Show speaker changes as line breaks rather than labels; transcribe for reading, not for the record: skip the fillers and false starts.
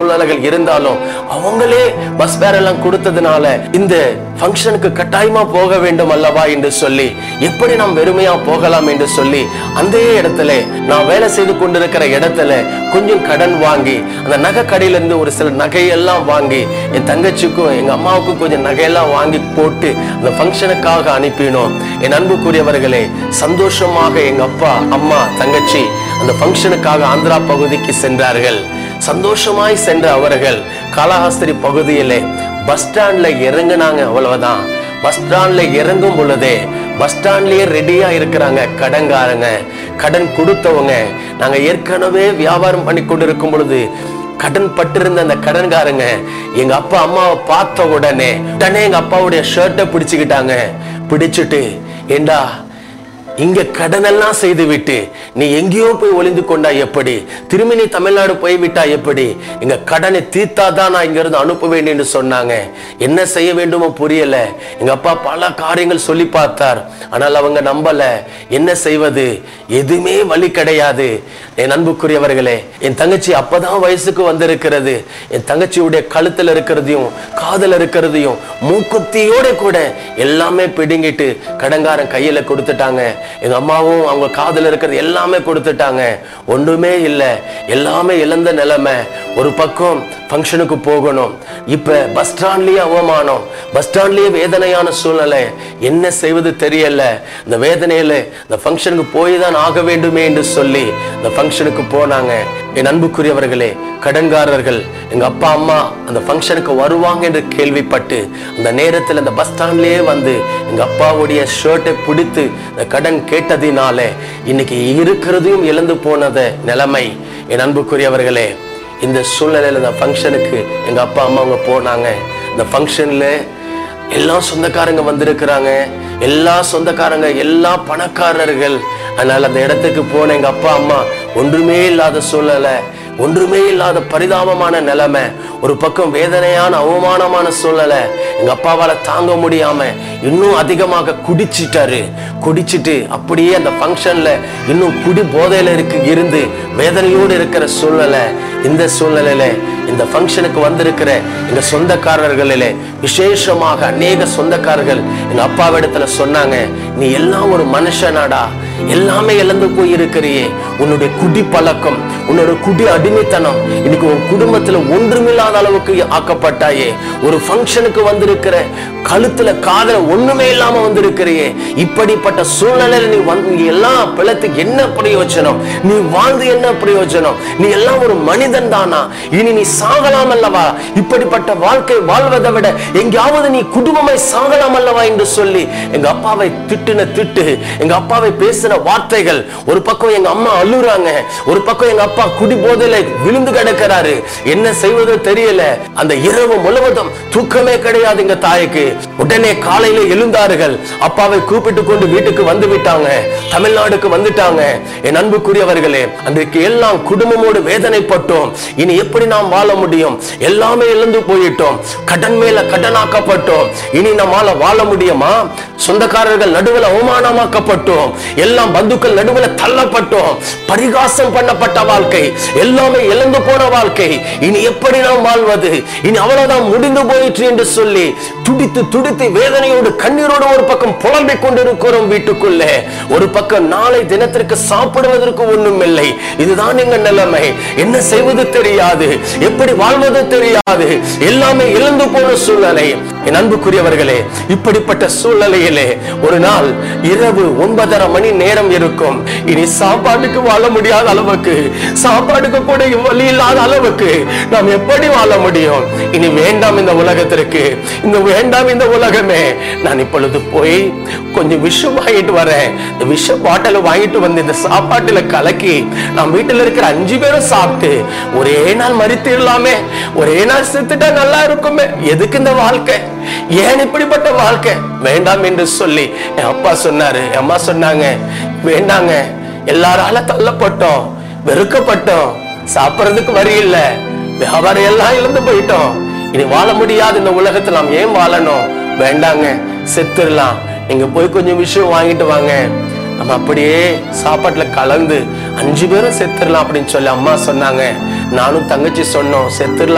சூழ்நிலைகள் இருந்தாலும் அவங்களே பஸ் ஃபேர் எல்லாம் கொடுத்ததுனால இந்த ஃபங்க்ஷனுக்கு கட்டாயமா போக வேண்டும் அல்லவா என்று சொல்லி எப்படி நாம் வெறுமையா போகலாம் என்று சொல்லி அந்த இடத்துல நான் வேலை செய்து கொண்டிருக்கிற இடத்துல கொஞ்சம் கடன் வாங்கி அந்த நகை கடையிலிருந்து ஒரு சில நகையெல்லாம் வாங்கி என் தங்கச்சிக்கும் எங்க அம்மாவுக்கும் கொஞ்சம் நகையெல்லாம் வாங்கி போட்டு அந்த ஃபங்க்ஷனுக்காக அனுப்பினோம். என் அன்புக்குரியவர்களே, சந்தோஷமாக எங்க அப்பா அம்மா தங்கச்சி அந்த ஃபங்க்ஷனுக்காக ஆந்திரா பகுதிக்கு சென்றார்கள். சந்தோஷமாய் சென்ற அவர்கள் காளஹஸ்தி பகுதியிலே பஸ் ஸ்டாண்ட்ல இறங்குனாங்க. அவ்வளவுதான். பஸ் ஸ்டாண்ட்ல இறங்கும் பொழுதே பஸ் ஸ்டாண்ட்லயே ரெடியா இருக்கிறாங்க கடன்காரங்க, கடன் கொடுத்தவங்க. நாங்க ஏற்கனவே வியாபாரம் பண்ணி கொண்டிருக்கும் பொழுது கடன் பட்டிருந்த அந்த கடன்காரங்க எங்க அப்பா அம்மாவை பார்த்த உடனே எங்க அப்பாவுடைய ஷர்ட்டை பிடிச்சுக்கிட்டாங்க. பிடிச்சிட்டு, ஏண்டா இங்க கடன் எல்லாம் செய்து விட்டு நீ எங்கேயோ போய் ஒளிந்து கொண்டா எப்படி? திரும்பி நீ தமிழ்நாடு போய்விட்டா எப்படி? எங்க கடனை தீர்த்தாதான் நான் இங்க இருந்து அனுப்புவேன் என்று சொன்னாங்க. என்ன செய்ய வேண்டுமோ புரியல. எங்க அப்பா பல காரியங்கள் சொல்லி பார்த்தார், ஆனால் அவங்க நம்பல. என்ன செய்வது? எதுவுமே வழி கிடையாது. என் அன்புக்குரியவர்களே, என் தங்கச்சி அப்பதான் வயசுக்கு வந்திருக்கிறது. என் தங்கச்சியுடைய கழுத்துல இருக்கிறதையும் காதல இருக்கிறதையும் மூக்குத்தியோட கூட எல்லாமே பிடுங்கிட்டு கடன்காரன் கையில கொடுத்துட்டாங்க. எங்க அம்மாவும் அவங்க காதல இருக்கிறது எல்லாமே கொடுத்துட்டாங்க. ஒன்றுமே இல்லை, எல்லாமே இழந்த நிலைமை. ஒரு பக்கம் ஃபங்க்ஷனுக்கு போகணும், இப்ப பஸ் ஸ்டாண்ட்லயே அவமானம், பஸ் ஸ்டாண்ட்லயே வேதனையான சூழ்நிலை. என்ன செய்வது தெரியல. இந்த வேதனையில இந்த ஃபங்க்ஷனுக்கு போய் தான் ஆக வேண்டுமே என்று சொல்லி இந்த ஃபங்க்ஷனுக்கு போனாங்க. என் அன்புக்குரியவர்களே, கடன்காரர்கள் எங்க அப்பா அம்மா அந்த ஃபங்க்ஷனுக்கு வருவாங்க என்று கேள்விப்பட்டு அந்த நேரத்தில் அந்த பஸ் ஸ்டாண்ட்லயே வந்து எங்க அப்பாவுடைய ஷர்ட்டை பிடித்து இந்த கடன் கேட்டதினால இன்னைக்கு இருக்கிறதையும் இழந்து போனத நிலைமை. என் அன்புக்குரியவர்களே, இந்த சூழ்நிலையில இந்த ஃபங்க்ஷனுக்கு எங்க அப்பா அம்மா அவங்க போனாங்க. இந்த ஃபங்க்ஷன்ல எல்லா சொந்தக்காரங்க வந்திருக்கிறாங்க, எல்லா சொந்தக்காரங்க, எல்லா பணக்காரர்கள். அதனால அந்த இடத்துக்கு போன எங்க அப்பா அம்மா ஒன்றுமே இல்லாத சூழ்நிலை, ஒன்றுமே இல்லாத பரிதாபமான நிலைமை. ஒரு பக்கம் வேதனையான அவமானமான சூழ்நிலை. எங்க அப்பாவால தாங்க முடியாம இன்னும் அதிகமாக குடிச்சிட்டாரு. குடிச்சிட்டு அப்படியே அந்த ஃபங்க்ஷன்ல இன்னும் குடி போதையில இருந்து வேதனையோடு இருக்கிற சூழ்நிலை. இந்த சூழ்நிலையில இந்த ஃபங்க்ஷனுக்கு வந்திருக்கிற எங்க சொந்தக்காரர்களிலே விசேஷமாக அநேக சொந்தக்காரர்கள் எங்க அப்பாவிடத்துல சொன்னாங்க, நீ எல்லாம் ஒரு மனுஷனாடா, எல்லாமே இழந்து போய் இருக்கிறியே. உன்னுடைய குடி பழக்கம், உன்னோட குடி அடிமைத்தனம், இன்னைக்கு உன் குடும்பத்துல ஒன்றுமில்லாத அளவுக்கு ஆக்கப்பட்டாயே. ஒரு ஃபங்க்ஷனுக்கு வந்திருக்கிற கழுத்துல காதல ஒண்ணுமே இல்லாம வந்திருக்கிறியே. இப்படிப்பட்ட சூழ்நிலையில நீ வந்து எல்லாம் பிளத்துக்கு என்ன பிரயோஜனம்? நீ வாழ்ந்து என்ன பிரயோஜனம்? நீ எல்லாம் ஒரு மனிதன் தானா? இனி நீ சாகலாம் அல்லவா? இப்படிப்பட்ட வாழ்க்கை வாழ்வதை விட எங்கேயாவது நீ குடும்பமாய் சாகலாம் அல்லவா என்று சொல்லி எங்க அப்பாவை திட்டுன திட்டு, எங்க அப்பாவை பேசின வார்த்தைகள். ஒரு பக்கம் எங்க அம்மா அழுறாங்க, ஒரு பக்கம் எங்க அப்பா குடி போதையில விழுந்து கிடக்கிறாரு. என்ன செய்வதோ தெரியல. அந்த இரவு முழுவதும் தூக்கமே கிடையாது எங்க தாய்க்கு. உடனே காலையில எழுந்தார்கள், அப்பாவை கூப்பிட்டு கொண்டு வீட்டுக்கு வந்து விட்டாங்க, தமிழ்நாடுக்கு வந்துட்டாங்க. என் அன்புக்குரியவர்களே, அன்றைக்கு எல்லாம் குடும்பமோடு வேதனைப்பட்டோம். இனி எப்படி நாம் வாழ முடியும்? எல்லாமே இழந்து போயிட்டோம், கடன் மேல கடனாக்கப்பட்டோம். இனி நம்மால வாழ முடியுமா? சொந்தக்காரர்கள் நடுவில் அவமானமாக்கப்பட்டோம், எல்லாம் பந்துக்கள் நடுவில் தள்ளப்பட்டோம், பரிகாசம் பண்ணப்பட்ட வாழ்க்கை, எல்லாமே இழந்து போன வாழ்க்கை. இனி எப்படி நாம் வாழ்வது? இனி அவ்வளவுதான், முடிந்து போயிற்று என்று சொல்லி துடித்து துடித்து வேதனையோடு கண்ணீரோடு ஒரு பக்கம் புலம்பிக் கொண்டிருக்கிறோம் வீட்டுக்குள்ளே. ஒரு பக்கம் நாளை தினத்திற்கு சாப்பிடுவதற்கு ஒண்ணும் இல்லை. இதுதான் எங்க நிலைமை. என்ன செய்வது தெரியாது, எப்படி வாழ்வது தெரியாது, எல்லாமே இழந்து போன சூழ்நிலை. என் அன்புக்குரியவர்களே, இப்படிப்பட்ட சூழ்நிலையிலே ஒரு நாள் இரவு 9:30 மணி நேரம் இருக்கும். இனி சாப்பாட்டுக்கு வாழ முடியாத அளவுக்கு, சாப்பாட்டுக்கு கூட வழி இல்லாத அளவுக்கு நாம் எப்படி வாழ முடியும்? இனி வேண்டாம் இந்த உலகத்திற்கு, இந்த வேண்டாம் இந்த உலகமே. நான் இப்பொழுது போய் கொஞ்சம் விஷம் வாங்கிட்டு வரேன். இந்த விஷ பாட்டில வாங்கிட்டு வந்து இந்த சாப்பாட்டுல கலக்கி நாம் வீட்டுல இருக்கிற 5 பேரும் சாப்பிட்டு ஒரே நாள் மரித்திடலாமே, ஒரே நாள் செத்துட்டா நல்லா இருக்குமே. எதுக்கு இந்த வாழ்க்கை? ஏன் இப்படிப்பட்ட வாழ்க்கை? வேண்டாம் என்று சொல்லி என் அப்பா சொன்னாரு, என் அம்மா சொன்னாங்க, வேண்டாங்க, எல்லாரால தள்ளப்பட்டோம், வெறுக்கப்பட்டோம், சாப்பிடறதுக்கு வழி இல்லை, வியாபாரம் எல்லாம் இழந்து போயிட்டோம், இனி வாழ முடியாது இந்த உலகத்துல, நாம் ஏன் வாழணும்? வேண்டாங்க, செத்துடலாம், நீங்க போய் கொஞ்சம் விஷயம் வாங்கிட்டு வாங்க, நம்ம அப்படியே சாப்பாட்டுல கலந்து 5 பேரும் செத்துடலாம் அப்படின்னு சொல்லி அம்மா சொன்னாங்க. நானும் தங்கச்சி சொன்னோம், செத்துடலாம்.